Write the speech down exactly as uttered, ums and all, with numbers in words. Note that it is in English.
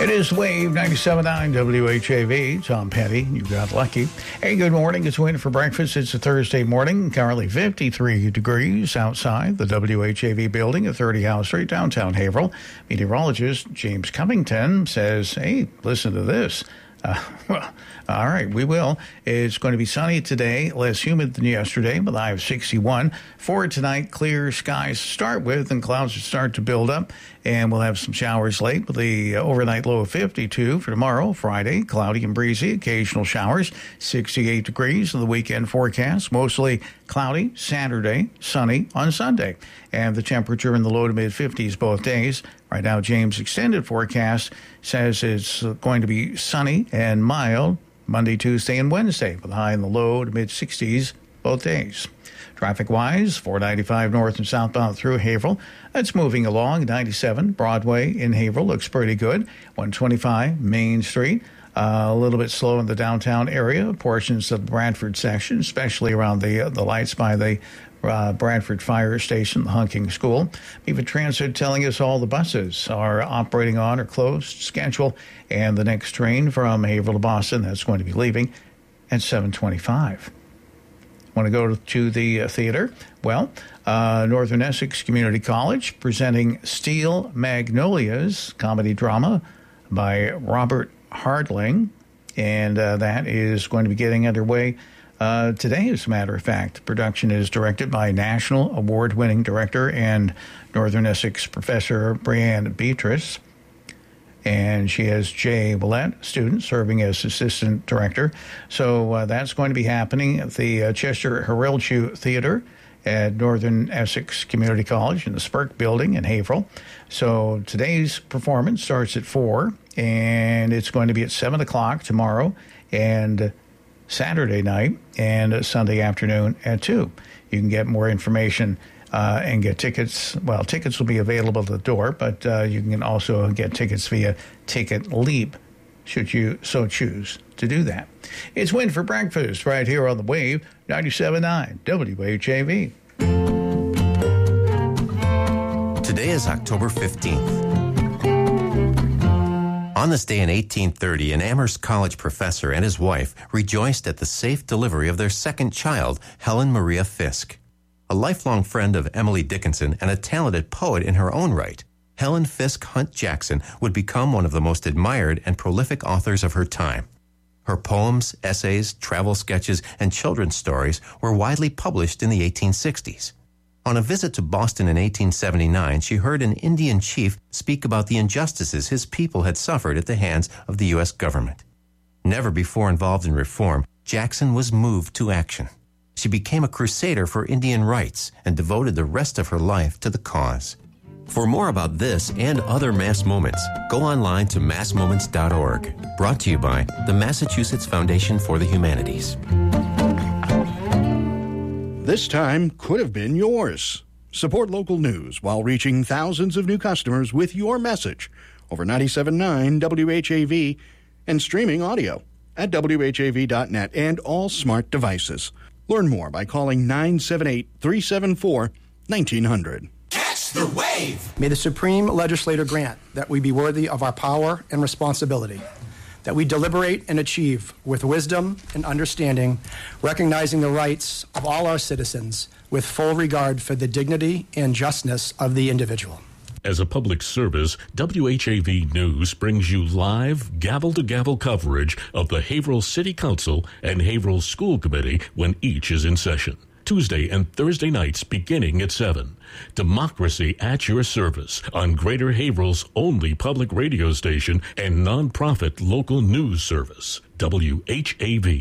It is Wave ninety-seven point nine W H A V. Tom Petty, you got lucky. Hey, good morning. It's Win for breakfast. It's a Thursday morning. Currently fifty-three degrees outside the W H A V building at thirty House Street, downtown Haverhill. Meteorologist James Covington says, hey, listen to this. Uh, well, all right, we will. It's going to be sunny today, less humid than yesterday, with a high of sixty-one. For tonight, clear skies to start with, and clouds will start to build up, and we'll have some showers late with the overnight low of fifty-two. For tomorrow, Friday, cloudy and breezy, occasional showers, sixty-eight degrees in the weekend forecast, mostly cloudy Saturday, sunny on Sunday, and the temperature in the low to mid-fifties both days. Right now, James' extended forecast says it's going to be sunny and mild Monday, Tuesday, and Wednesday, with a high in the low to mid-sixties both days. Traffic-wise, four ninety-five north and southbound through Haverhill. That's moving along. ninety-seven Broadway in Haverhill looks pretty good. one twenty-five Main Street. Uh, a little bit slow in the downtown area, portions of the Bradford section, especially around the uh, the lights by the uh, Bradford Fire Station, the Hunking School. Even Transit telling us all the buses are operating on or closed schedule, and the next train from Haverhill to Boston, that's going to be leaving at seven twenty-five. Want to go to the uh, theater? Well, uh, Northern Essex Community College presenting Steel Magnolias comedy drama by Robert Hardling, and uh, that is going to be getting underway uh, today, as a matter of fact. Production is directed by National Award-winning director and Northern Essex professor Brianne Beatrice, and she has Jay Willett, student, serving as assistant director. So uh, that's going to be happening at the uh, Chester Harilchu Theater at Northern Essex Community College in the Spurk Building in Haverhill. So today's performance starts at four, and it's going to be at seven o'clock tomorrow and Saturday night and Sunday afternoon at two. You can get more information uh, and get tickets. Well, tickets will be available at the door, but uh, you can also get tickets via Ticket Leap, should you so choose to do that. It's Win for breakfast right here on the Wave, ninety-seven point nine W H A V. Today is October fifteenth. On this day in eighteen thirty, an Amherst College professor and his wife rejoiced at the safe delivery of their second child, Helen Maria Fisk. A lifelong friend of Emily Dickinson and a talented poet in her own right, Helen Fisk Hunt Jackson would become one of the most admired and prolific authors of her time. Her poems, essays, travel sketches, and children's stories were widely published in the eighteen sixties. On a visit to Boston in eighteen seventy-nine, she heard an Indian chief speak about the injustices his people had suffered at the hands of the U S government. Never before involved in reform, Jackson was moved to action. She became a crusader for Indian rights and devoted the rest of her life to the cause. For more about this and other Mass Moments, go online to mass moments dot org. Brought to you by the Massachusetts Foundation for the Humanities. This time could have been yours. Support local news while reaching thousands of new customers with your message over ninety-seven point nine W H A V and streaming audio at W H A V dot net and all smart devices. Learn more by calling nine seven eight, three seven four, one nine zero zero. Catch the wave! May the Supreme Legislator grant that we be worthy of our power and responsibility, that we deliberate and achieve with wisdom and understanding, recognizing the rights of all our citizens with full regard for the dignity and justness of the individual. As a public service, W H A V News brings you live, gavel-to-gavel coverage of the Haverhill City Council and Haverhill School Committee when each is in session. Tuesday and Thursday nights beginning at seven. Democracy at your service on Greater Haverhill's only public radio station and nonprofit local news service, W H A V.